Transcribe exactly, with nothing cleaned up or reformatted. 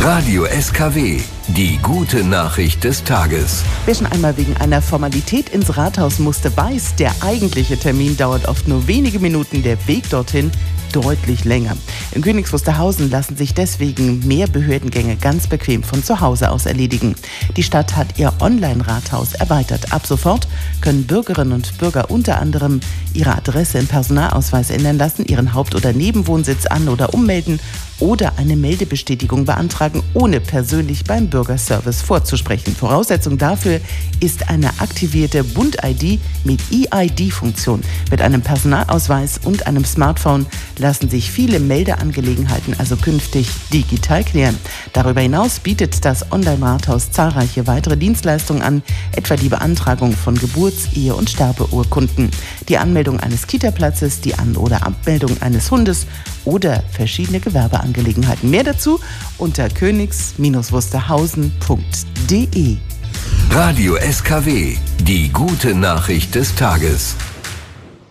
Radio S K W, die gute Nachricht des Tages. Wer schon einmal wegen einer Formalität ins Rathaus musste, weiß, der eigentliche Termin dauert oft nur wenige Minuten, der Weg dorthin deutlich länger. In Königs Wusterhausen lassen sich deswegen mehr Behördengänge ganz bequem von zu Hause aus erledigen. Die Stadt hat ihr Online-Rathaus erweitert. Ab sofort können Bürgerinnen und Bürger unter anderem ihre Adresse im Personalausweis ändern lassen, ihren Haupt- oder Nebenwohnsitz an- oder ummelden oder eine Meldebestätigung beantragen, ohne persönlich beim Bürgerservice vorzusprechen. Voraussetzung dafür ist eine aktivierte Bund-I D mit E I D-Funktion. Mit einem Personalausweis und einem Smartphone lassen sich viele Meldeangelegenheiten also künftig digital klären. Darüber hinaus bietet das Online-Rathaus zahlreiche weitere Dienstleistungen an, etwa die Beantragung von Geburts-, Ehe- und Sterbeurkunden, die Anmeldung eines Kita-Platzes, die An- oder Abmeldung eines Hundes oder verschiedene Gewerbeangelegenheiten. Mehr dazu unter königs wusterhausen punkt de. Radio S K W, die gute Nachricht des Tages.